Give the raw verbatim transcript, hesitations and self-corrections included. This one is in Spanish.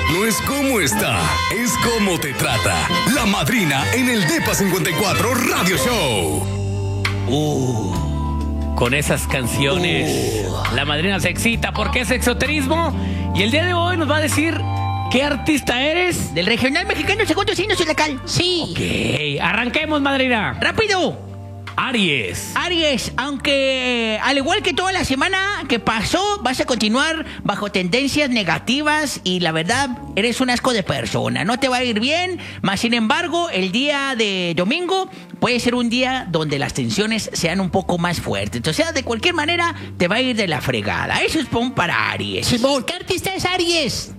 no es cómo está, es cómo te trata. La Madrina en el Depa cincuenta y cuatro Radio Show. Uh, con esas canciones, uh. La Madrina se excita porque es exoterismo. Y el día de hoy nos va a decir qué artista eres. Del regional mexicano segundo signo zodiacal. Sí. Ok, arranquemos, Madrina. ¡Rápido! Aries. Aries, aunque al igual que toda la semana que pasó, vas a continuar bajo tendencias negativas y la verdad, eres un asco de persona. No te va a ir bien, más sin embargo, el día de domingo puede ser un día donde las tensiones sean un poco más fuertes. O sea, de cualquier manera, te va a ir de la fregada. Eso es pon para Aries. Simón, ¿qué artista es Aries?